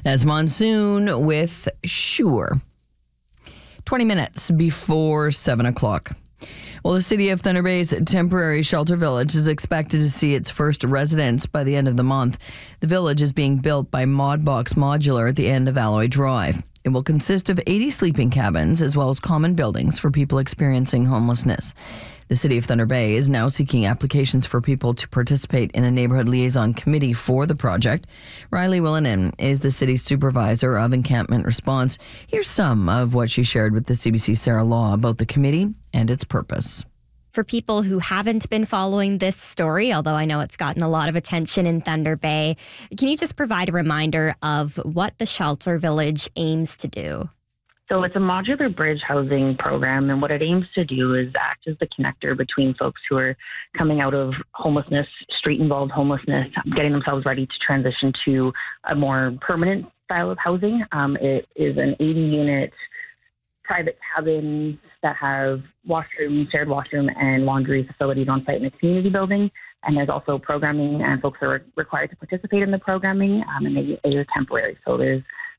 That's Monsoon with Sure. 20 minutes before 7 o'clock. Well, the city of Thunder Bay's temporary shelter village is expected to see its first residents by the end of the month. The village is being built by Modbox Modular at the end of Alloy Drive. It will consist of 80 sleeping cabins as well as common buildings for people experiencing homelessness. The City of Thunder Bay is now seeking applications for people to participate in a neighborhood liaison committee for the project. Riley Willinen is the city's supervisor of encampment response. Here's some of what she shared with the CBC Sarah Law about the committee and its purpose. For people who haven't been following this story, although I know it's gotten a lot of attention in Thunder Bay, can you just provide a reminder of what the Shelter Village aims to do? So it's a modular bridge housing program, and what it aims to do is act as the connector between folks who are coming out of homelessness, street-involved homelessness, getting themselves ready to transition to a more permanent style of housing. It is an 80-unit private cabin that have washroom, shared washroom, and laundry facilities on site in a community building. And there's also programming, and folks are required to participate in the programming, and they are temporary. So there's